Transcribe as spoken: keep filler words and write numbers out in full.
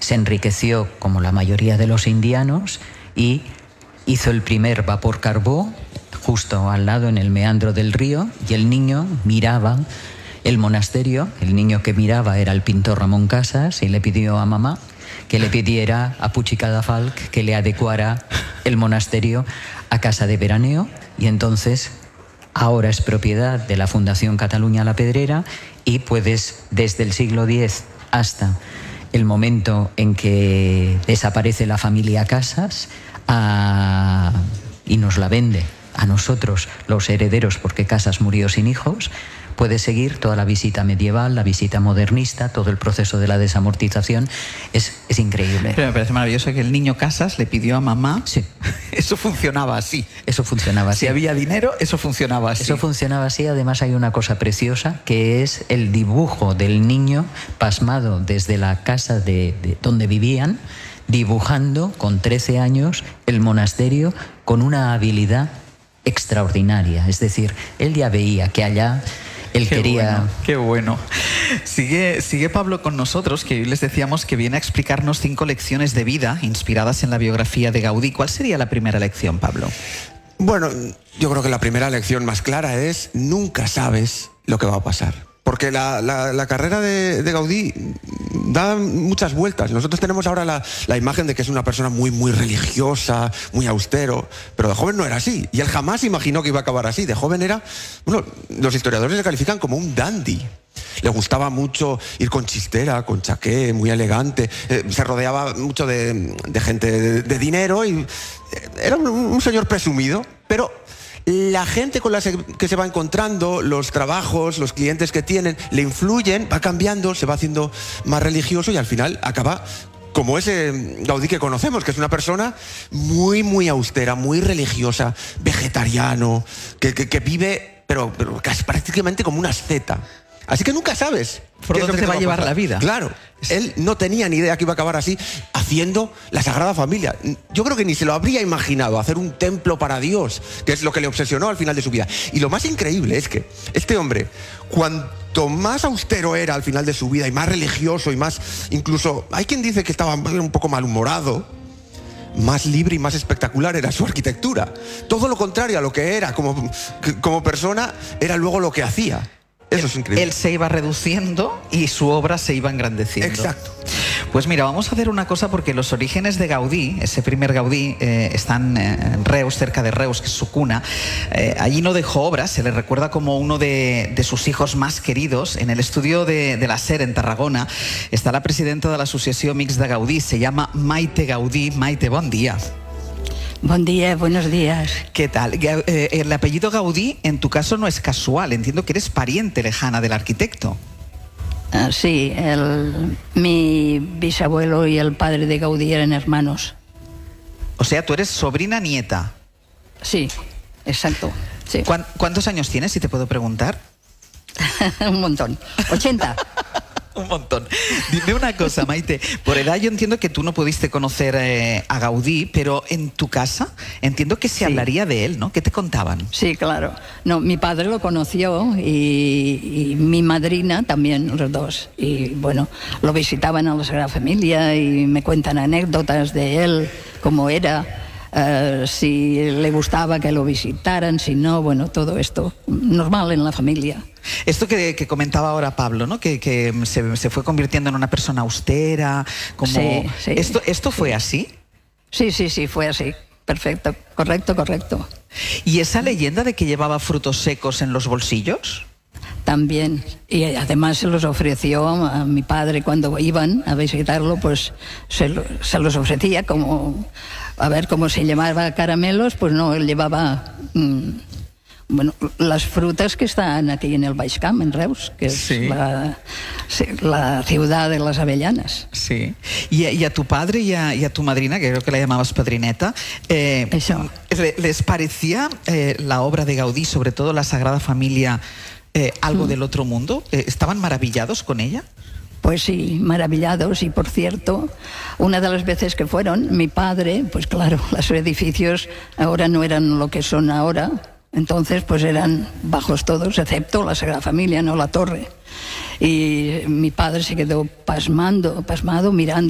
se enriqueció como la mayoría de los indianos y hizo el primer vapor carbó justo al lado en el meandro del río, y el niño miraba el monasterio. El niño que miraba era el pintor Ramón Casas, y le pidió a mamá que le pidiera a Puig i Cadafalch que le adecuara el monasterio a casa de veraneo, y entonces ahora es propiedad de la Fundación Cataluña La Pedrera, y puedes, desde el siglo diez hasta el momento en que desaparece la familia Casas, a, y nos la vende a nosotros, los herederos, porque Casas murió sin hijos, puedes seguir toda la visita medieval, la visita modernista, todo el proceso de la desamortización. Es, es increíble. Pero me parece maravilloso que el niño Casas le pidió a mamá. Sí. Eso funcionaba así. Eso funcionaba así. Si había dinero, eso funcionaba así. Eso funcionaba así. Además hay una cosa preciosa, que es el dibujo del niño pasmado desde la casa de, de donde vivían, dibujando con trece años el monasterio con una habilidad extraordinaria. Es decir, él ya veía que allá él qué quería... Bueno, qué bueno. Sigue, sigue Pablo con nosotros, que hoy les decíamos que viene a explicarnos cinco lecciones de vida inspiradas en la biografía de Gaudí. ¿Cuál sería la primera lección, Pablo? Bueno, yo creo que la primera lección más clara es: nunca sabes lo que va a pasar. Porque la, la, la carrera de, de Gaudí da muchas vueltas. Nosotros tenemos ahora la, la imagen de que es una persona muy, muy religiosa, muy austero, pero de joven no era así. Y él jamás imaginó que iba a acabar así. De joven era... Bueno, los historiadores le califican como un dandy. Le gustaba mucho ir con chistera, con chaqué, muy elegante. Eh, se rodeaba mucho de, de gente de, de dinero y era un, un señor presumido, pero... la gente con la que se va encontrando, los trabajos, los clientes que tienen, le influyen, va cambiando, se va haciendo más religioso y al final acaba como ese Gaudí que conocemos, que es una persona muy, muy austera, muy religiosa, vegetariano, que, que, que vive, pero, pero casi prácticamente como una asceta. Así que nunca sabes por dónde te va a llevar la vida. Claro, él no tenía ni idea que iba a acabar así, haciendo la Sagrada Familia. Yo creo que ni se lo habría imaginado, hacer un templo para Dios, que es lo que le obsesionó al final de su vida. Y lo más increíble es que este hombre, cuanto más austero era al final de su vida, y más religioso, y más, incluso, hay quien dice que estaba un poco malhumorado, más libre y más espectacular era su arquitectura. Todo lo contrario a lo que era como, como persona, era luego lo que hacía. Eso es increíble. Él se iba reduciendo y su obra se iba engrandeciendo. Exacto. Pues mira, vamos a hacer una cosa, porque los orígenes de Gaudí, ese primer Gaudí, eh, están en Reus, cerca de Reus, que es su cuna. Eh, allí no dejó obras, se le recuerda como uno de, de sus hijos más queridos. En el estudio de, de la SER, en Tarragona, está la presidenta de la Asociació Amics de Gaudí, se llama Maite Gaudí. Maite, bon día. Buen día, buenos días. ¿Qué tal? Eh, el apellido Gaudí, en tu caso, no es casual. Entiendo que eres pariente lejana del arquitecto. Uh, sí, el, mi bisabuelo y el padre de Gaudí eran hermanos. O sea, tú eres sobrina nieta. Sí, exacto. Sí. ¿Cuán, ¿Cuántos años tienes, si te puedo preguntar? Un montón. ochenta. Un montón. Dime una cosa, Maite. Por edad yo entiendo que tú no pudiste conocer eh, a Gaudí, pero en tu casa entiendo que se sí. hablaría de él, ¿no? ¿Qué te contaban? Sí, claro. No, mi padre lo conoció y, y mi madrina también, los dos. Y bueno, lo visitaban a la Sagrada Familia y me cuentan anécdotas de él, cómo era. Uh, si le gustaba que lo visitaran, si no, bueno, todo esto normal en la familia. Esto que, que comentaba ahora Pablo, ¿no? Que, que se, se fue convirtiendo en una persona austera, como... Sí, sí. ¿Esto, esto fue sí. así? Sí, sí, sí, fue así. Perfecto, correcto, correcto. ¿Y esa leyenda de que llevaba frutos secos en los bolsillos? También, y además se los ofreció a mi padre cuando iban a visitarlo, pues se, lo, se los ofrecía como, a ver, como se llevaba caramelos, pues no, él llevaba, mmm, bueno, las frutas que están aquí en el Baix Camp, en Reus, que es sí. la, la ciudad de las avellanas. Sí. Y, y a tu padre y a, y a tu madrina, que creo que la llamabas padrineta, eh, Eso. ¿les parecía eh, la obra de Gaudí, sobre todo la Sagrada Familia, Eh, algo mm. del otro mundo? Eh, ¿Estaban maravillados con ella? Pues sí, maravillados. Y por cierto, una de las veces que fueron, mi padre, pues claro, los edificios ahora no eran lo que son ahora, entonces pues eran bajos todos, excepto la Sagrada Familia, no la torre. Y mi padre se quedó pasmando, pasmado, mirando